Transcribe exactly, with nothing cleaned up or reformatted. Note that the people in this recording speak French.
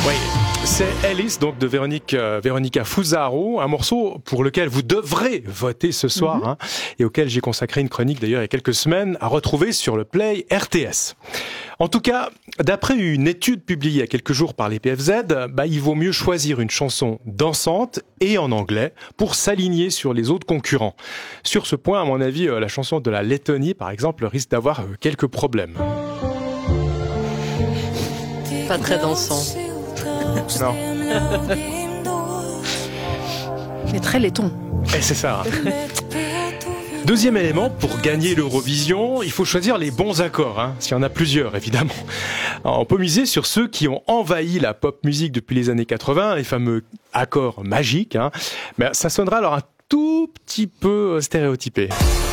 Oui, c'est Alice, donc de Véronique, euh, Véronica Fusaro, un morceau pour lequel vous devrez voter ce soir, mm-hmm. hein, et auquel j'ai consacré une chronique d'ailleurs il y a quelques semaines, à retrouver sur le Play R T S. En tout cas, d'après une étude publiée il y a quelques jours par les P F Z, bah, il vaut mieux choisir une chanson dansante et en anglais pour s'aligner sur les autres concurrents. Sur ce point, à mon avis, euh, la chanson de la Lettonie, par exemple, risque d'avoir euh, quelques problèmes. Pas très dansant. Non. Mais très laiton. Et c'est ça. Hein. Deuxième élément, pour gagner l'Eurovision, il faut choisir les bons accords, hein, s'il y en a plusieurs évidemment. Alors, on peut miser sur ceux qui ont envahi la pop musique depuis les années quatre-vingts, les fameux accords magiques, hein. Mais ça sonnera alors un tout petit peu stéréotypé.